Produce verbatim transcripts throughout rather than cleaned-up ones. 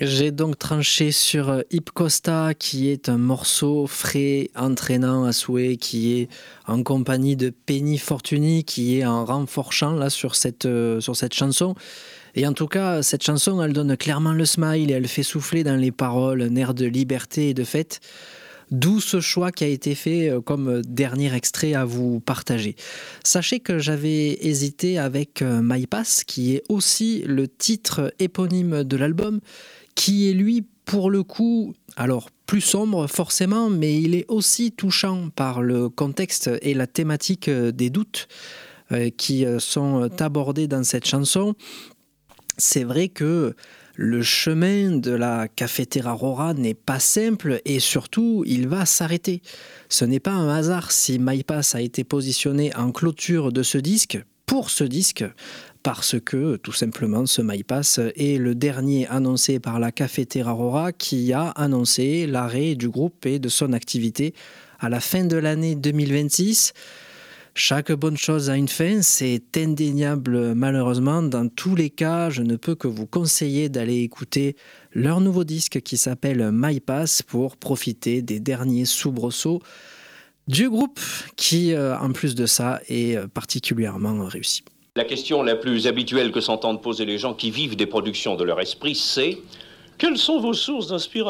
J'ai donc tranché sur Hip Costa, qui est un morceau frais, entraînant à souhait, qui est en compagnie de Penny Fortuny, qui est en renfort chant là, sur, cette, euh, sur cette chanson. Et en tout cas, cette chanson, elle donne clairement le smile et elle fait souffler dans les paroles un air de liberté et de fête. D'où ce choix qui a été fait comme dernier extrait à vous partager. Sachez que j'avais hésité avec My Pass, qui est aussi le titre éponyme de l'album, qui est lui, pour le coup, alors plus sombre forcément, mais il est aussi touchant par le contexte et la thématique des doutes qui sont abordés dans cette chanson. C'est vrai que le chemin de la Cafetera Rora n'est pas simple et surtout, il va s'arrêter. Ce n'est pas un hasard si My Pass a été positionné en clôture de ce disque, pour ce disque, parce que tout simplement ce My Pass est le dernier annoncé par la Cafetera Rora qui a annoncé l'arrêt du groupe et de son activité à la fin de l'année deux mille vingt-six. Chaque bonne chose a une fin, c'est indéniable malheureusement. Dans tous les cas, je ne peux que vous conseiller d'aller écouter leur nouveau disque qui s'appelle My Pass pour profiter des derniers soubresauts du groupe qui, en plus de ça, est particulièrement réussi. La question la plus habituelle que s'entendent poser les gens qui vivent des productions de leur esprit, c'est « Quelles sont vos sources d'inspiration ?»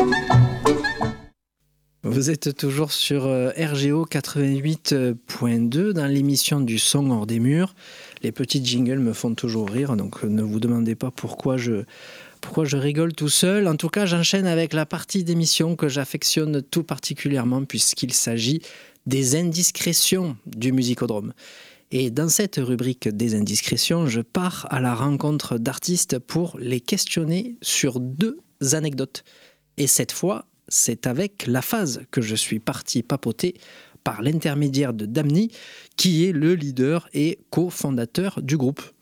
Vous êtes toujours sur R G O quatre-vingt-huit point deux dans l'émission du son hors des murs. Les petits jingles me font toujours rire, donc ne vous demandez pas pourquoi je, pourquoi je rigole tout seul. En tout cas, j'enchaîne avec la partie d'émission que j'affectionne tout particulièrement puisqu'il s'agit des indiscrétions du musicodrome. Et dans cette rubrique des indiscrétions, je pars à la rencontre d'artistes pour les questionner sur deux anecdotes. Et cette fois, c'est avec La Phase que je suis parti papoter par l'intermédiaire de Damni, qui est le leader et cofondateur du groupe.